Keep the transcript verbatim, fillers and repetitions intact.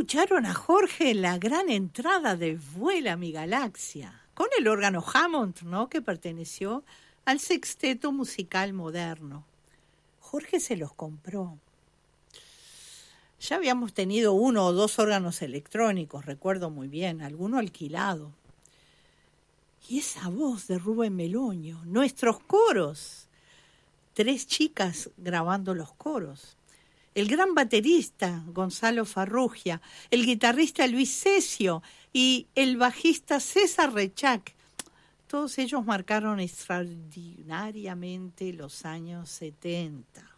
escucharon a Jorge en la gran entrada de Vuela mi Galaxia, con el órgano Hammond, ¿no?, que perteneció al sexteto musical moderno. Jorge se los compró. Ya habíamos tenido uno o dos órganos electrónicos, recuerdo muy bien, alguno alquilado. Y esa voz de Rubén Meloño, nuestros coros, tres chicas grabando los coros, el gran baterista Gonzalo Farrugia, el guitarrista Luis Cesio y el bajista César Rechac. Todos ellos marcaron extraordinariamente los años setenta.